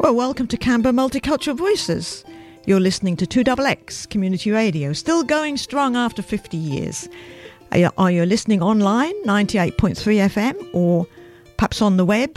Well, welcome to Canberra Multicultural Voices. You're listening to 2XX Community Radio, still going strong after 50 years. Are you listening online, 98.3 FM, or perhaps on the web,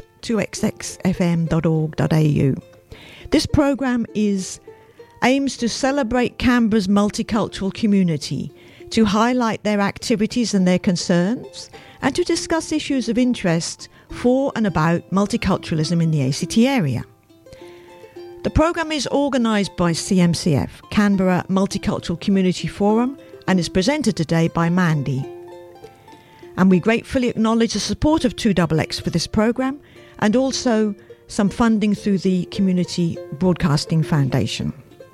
2xxfm.org.au. This programme aims to celebrate Canberra's multicultural community, to highlight their activities and their concerns, and to discuss issues of interest for and about multiculturalism in the ACT area. The programme is organised by CMCF, Canberra Multicultural Community Forum, and is presented today by Mandy. And we gratefully acknowledge the support of 2XX for this programme, and also some funding through the Community Broadcasting Foundation.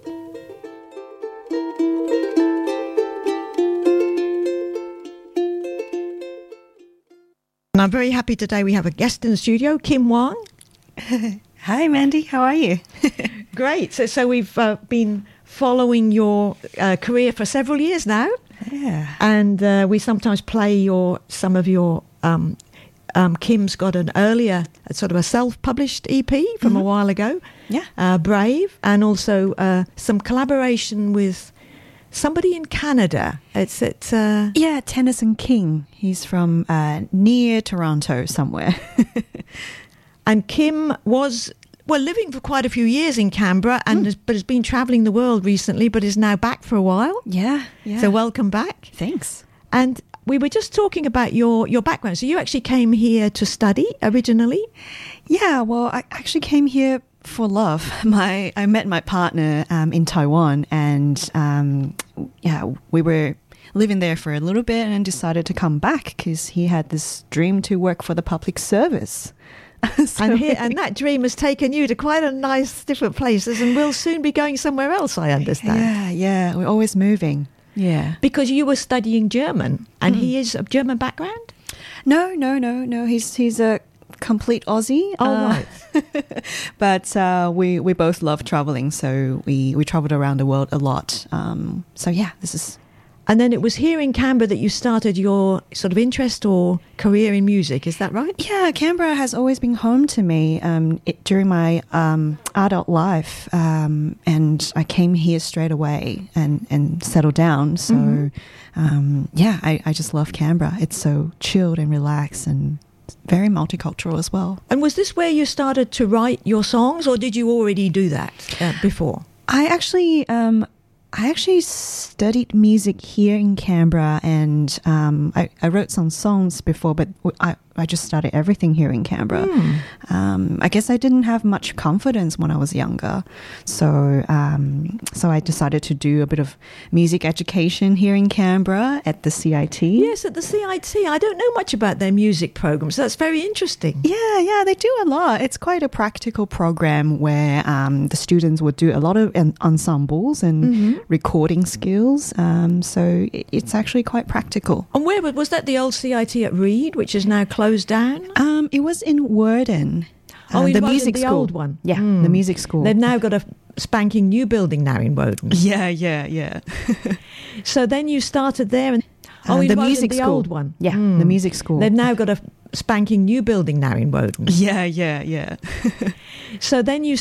And I'm very happy today we have a guest in the studio, Kim Wong. Hi, Mandy. How are you? Great. So we've been following your career for several years now. Yeah. And we sometimes play some of your... Kim's got an earlier, sort of a self-published EP from a while ago. Yeah. Brave. And also some collaboration with somebody in Canada. Yeah, Tennyson King. He's from near Toronto somewhere. And Kim was, living for quite a few years in Canberra, and has been travelling the world recently, but is now back for a while. Yeah. So welcome back. Thanks. And we were just talking about your background. So you actually came here to study originally? Yeah, well, I actually came here for love. I met my partner in Taiwan, and we were living there for a little bit and decided to come back because he had this dream to work for the public service. And that dream has taken you to quite a nice different places, and will soon be going somewhere else, I understand. Yeah, we're always moving. Yeah. Because you were studying German, and he is of German background? No. He's a complete Aussie. Oh, right. But we both love traveling, so we traveled around the world a lot. This is... And then it was here in Canberra that you started your sort of interest or career in music, is that right? Yeah, Canberra has always been home to me during my adult life, and I came here straight away and settled down. So, I just love Canberra. It's so chilled and relaxed and very multicultural as well. And was this where you started to write your songs, or did you already do that before? I actually studied music here in Canberra, and I wrote some songs before, but I just started everything here in Canberra. I guess I didn't have much confidence when I was younger, so I decided to do a bit of music education here in Canberra at the CIT. Yes, at the CIT. I don't know much about their music programs. That's very interesting. Yeah, they do a lot. It's quite a practical program where the students would do a lot of ensembles and recording skills. So it's actually quite practical. And where was that? The old CIT at Reed, which is now closed down? It was in Worden. In the Woden, music the school. Old one. Yeah, the music school. They've now got a spanking new building now in Woden. Yeah. So then you started there, and the Woden, music the school. old one. Yeah, the music school. They've now got a spanking new building now in Woden. Yeah. So then you